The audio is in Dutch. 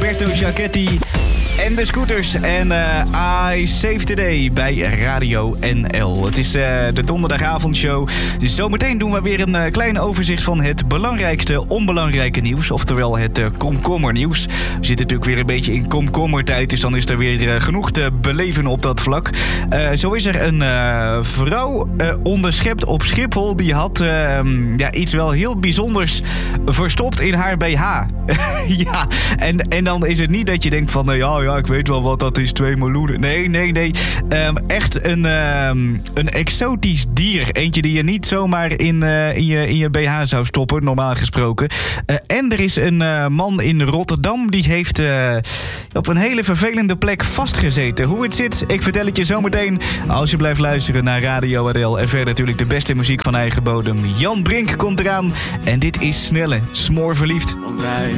Roberto Giachetti en de Scooters en I Save the Day bij Radio NL. Het is de donderdagavondshow. Dus zometeen doen we weer een klein overzicht van het belangrijkste onbelangrijke nieuws. Oftewel het komkommernieuws. We zitten natuurlijk weer een beetje in komkommertijd, dus dan is er weer genoeg te beleven op dat vlak. Zo is er een vrouw onderschept op Schiphol. Die had iets wel heel bijzonders verstopt in haar BH. Ja, en dan is het niet dat je denkt van ik weet wel wat dat is, 2 meloenen. Nee. Echt een exotisch dier. Eentje die je niet zomaar in je BH zou stoppen, normaal gesproken. En er is een man in Rotterdam die heeft op een hele vervelende plek vastgezeten. Hoe het zit, ik vertel het je zometeen als je blijft luisteren naar Radio NL. En verder natuurlijk de beste muziek van eigen bodem. Jan Brink komt eraan en dit is Snelle, smoorverliefd.